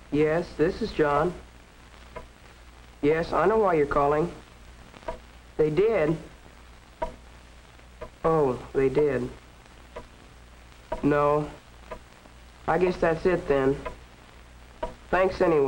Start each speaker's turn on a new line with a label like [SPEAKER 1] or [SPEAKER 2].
[SPEAKER 1] Yes, this is John. Yes, I know why you're calling. They did? Oh, they did. No. I guess that's it then. Thanks anyway.